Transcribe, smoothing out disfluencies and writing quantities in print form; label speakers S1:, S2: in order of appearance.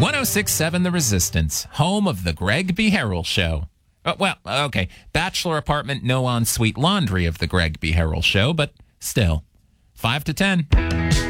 S1: 1067 The Resistance, home of the Greg B. Harrell Show. Okay, bachelor apartment, no ensuite laundry of the Greg B. Harrell Show, but still. 5 to 10.